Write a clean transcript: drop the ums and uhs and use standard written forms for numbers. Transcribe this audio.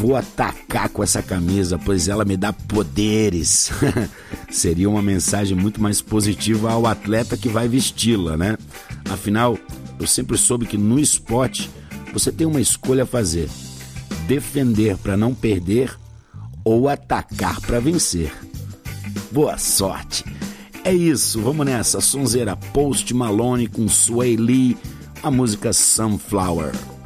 Vou atacar com essa camisa, pois ela me dá poderes. Seria uma mensagem muito mais positiva ao atleta que vai vesti-la, né? Afinal, eu sempre soube que no esporte você tem uma escolha a fazer: defender para não perder ou atacar para vencer. Boa sorte! É isso, vamos nessa. Sonzeira, Post Malone com Sway Lee, a música Sunflower.